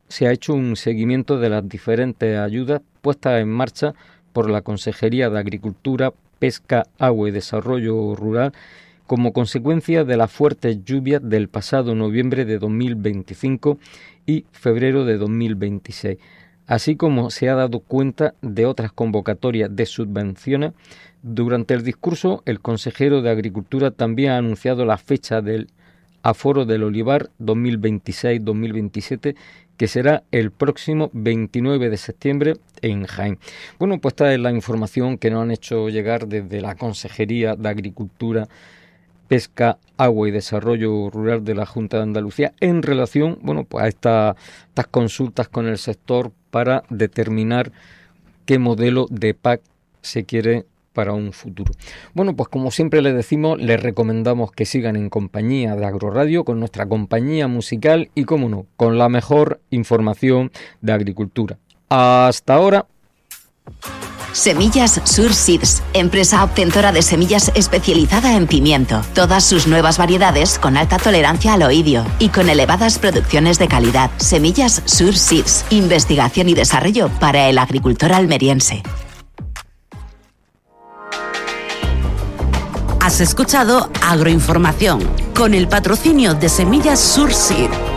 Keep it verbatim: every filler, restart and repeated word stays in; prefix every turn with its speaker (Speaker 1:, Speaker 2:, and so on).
Speaker 1: se ha hecho un seguimiento de las diferentes ayudas puestas en marcha por la Consejería de Agricultura, Pesca, Agua y Desarrollo Rural como consecuencia de las fuertes lluvias del pasado noviembre de dos mil veinticinco y febrero de dos mil veintiséis, así como se ha dado cuenta de otras convocatorias de subvenciones. Durante el discurso, el consejero de Agricultura también ha anunciado la fecha del Aforo del Olivar dos mil veintiséis dos mil veintisiete, que será el próximo veintinueve de septiembre en Jaén. Bueno, pues esta es la información que nos han hecho llegar desde la Consejería de Agricultura, Pesca, Agua y Desarrollo Rural de la Junta de Andalucía en relación, bueno, pues a esta, estas consultas con el sector para determinar qué modelo de P A C se quiere para un futuro. Bueno, pues como siempre les decimos, les recomendamos que sigan en compañía de Agroradio, con nuestra compañía musical y, cómo no, con la mejor información de agricultura. Hasta ahora.
Speaker 2: Semillas Sur Seeds, empresa obtentora de semillas especializada en pimiento. Todas sus nuevas variedades con alta tolerancia al oidio y con elevadas producciones de calidad. Semillas Sur Seeds, investigación y desarrollo para el agricultor almeriense.
Speaker 3: Has escuchado Agroinformación con el patrocinio de Semillas Sur Seed.